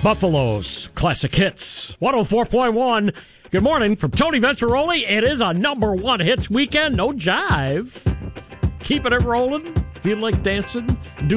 Buffalo's Classic Hits, 104.1. Good morning from Tony Venturoli. It is a number one hits weekend. No jive. Keeping it rolling. Feel like dancing.